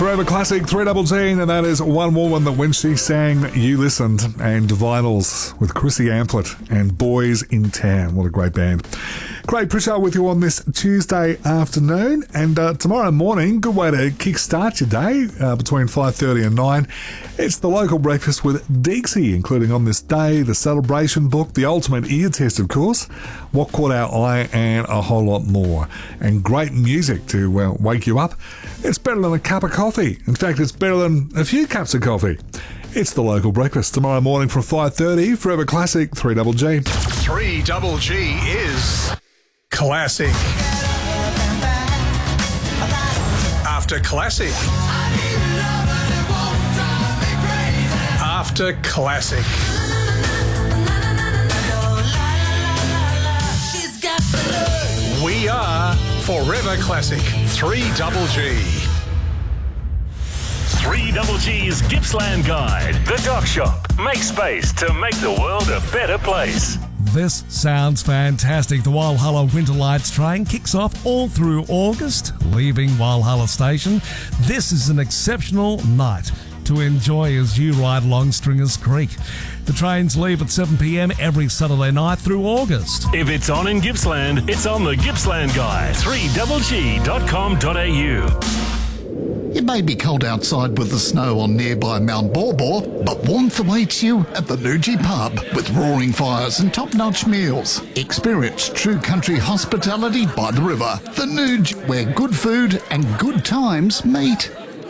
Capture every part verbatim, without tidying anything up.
Forever Classic, three double G, and that is one woman that when she sang, you listened. And Vinyls with Chrissy Amplet and Boys in Town. What a great band. Craig Pritchard with you on this Tuesday afternoon, and uh, tomorrow morning, good way to kickstart your day uh, between five thirty and nine. It's the local breakfast with Deeksy, including on this day the celebration book, the ultimate ear test, of course, what caught our eye, and a whole lot more. And great music to uh, wake you up. It's better than a cup of coffee. In fact, it's better than a few cups of coffee. It's the local breakfast tomorrow morning from five thirty. Forever Classic, three double G. three double G is classic. After classic. After classic. We are Forever Classic, three double G. three double G's Gippsland Guide. The Dock Shop. Make space to make the world a better place. This sounds fantastic. The Walhalla Winter Lights train kicks off all through August, leaving Walhalla Station. This is an exceptional night to enjoy as you ride along Stringers Creek. The trains leave at seven p.m. every Saturday night through August. If it's on in Gippsland, it's on the Gippsland Guide. three double G dot com dot a u. It may be cold outside with the snow on nearby Mount Borbor, but warmth awaits you at the Nuji Pub with roaring fires and top-notch meals. Experience true country hospitality by the river. The Nuge, where good food and good times meet.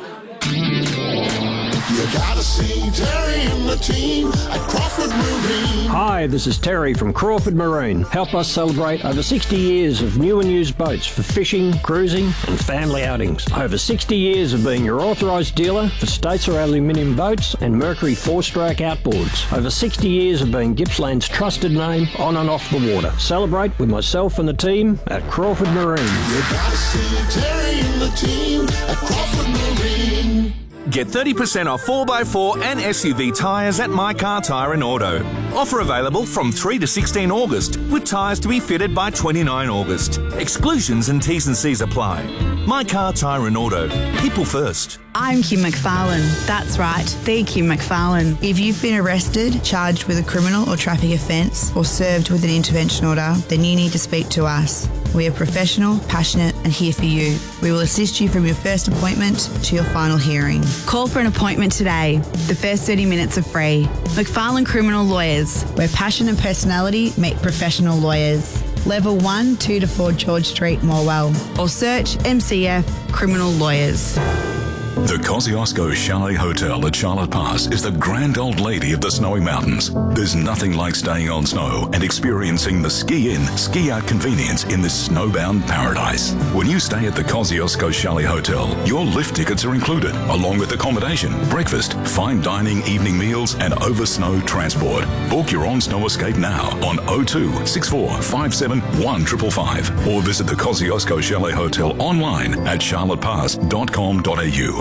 You gotta see Terry and the team at Crawford Marine. Hi, this is Terry from Crawford Marine. Help us celebrate over sixty years of new and used boats for fishing, cruising and family outings. Over sixty years of being your authorised dealer for Statesar aluminium boats and Mercury four-stroke outboards. Over sixty years of being Gippsland's trusted name on and off the water. Celebrate with myself and the team at Crawford Marine. You gotta see Terry and the team at Crawford Marine. Get thirty percent off four by four and S U V tyres at My Car Tyre and Auto. Offer available from three to sixteen August, with tyres to be fitted by twenty-nine August. Exclusions and T's and C's apply. My Car Tyre and Auto. People first. I'm Kim McFarlane. That's right, the Kim McFarlane. If you've been arrested, charged with a criminal or traffic offence, or served with an intervention order, then you need to speak to us. We are professional, passionate and here for you. We will assist you from your first appointment to your final hearing. Call for an appointment today. The first thirty minutes are free. McFarlane Criminal Lawyers, where passion and personality meet professional lawyers. Level one, two to four George Street, Morwell. Or search M C F Criminal Lawyers. The Kosciuszko Chalet Hotel at Charlotte Pass is the grand old lady of the snowy mountains. There's nothing like staying on snow and experiencing the ski-in, ski-out convenience in this snowbound paradise. When you stay at the Kosciuszko Chalet Hotel, your lift tickets are included, along with accommodation, breakfast, fine dining, evening meals, and over-snow transport. Book your own snow escape now on oh two, six four five seven, one five five five or visit the Kosciuszko Chalet Hotel online at charlotte pass dot com dot a u.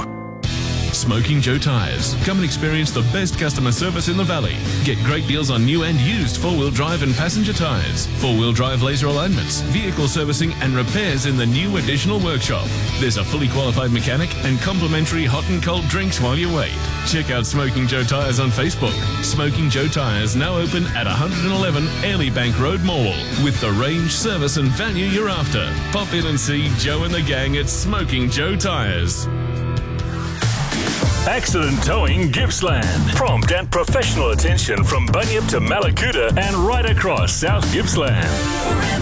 Smoking Joe Tyres. Come and experience the best customer service in the valley. Get great deals on new and used four-wheel drive and passenger tyres, four-wheel drive laser alignments, vehicle servicing and repairs in the new additional workshop. There's a fully qualified mechanic and complimentary hot and cold drinks while you wait. Check out Smoking Joe Tyres on Facebook. Smoking Joe Tyres now open at one eleven Airlie Bank Road, Morwell, with the range, service and value you're after. Pop in and see Joe and the gang at Smoking Joe Tyres. Accident Towing Gippsland. Prompt and professional attention from Bunyip to Malakuta and right across South Gippsland.